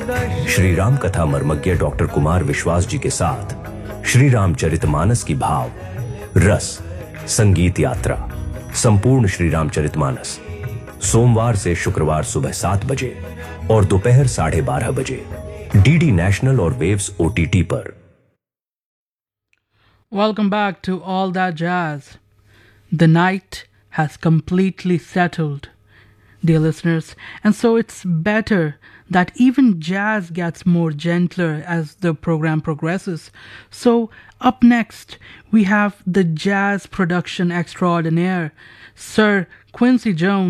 श्री राम कथा मर्मज्ञ डॉक्टर कुमार विश्वास जी के साथ श्री रामचरितमानस की भाव रस संगीत यात्रा संपूर्ण श्री रामचरितमानस सोमवार से शुक्रवार सुबह 7 बजे और दोपहर 12:30 बजे डीडी नेशनल और वेव्स ओटीटी पर। Welcome back to All That Jazz. The night has completely settled, dear listeners, and so it's better that even jazz gets more gentler as the program progresses. So up next, we have the jazz production extraordinaire, Sir Quincy Jones.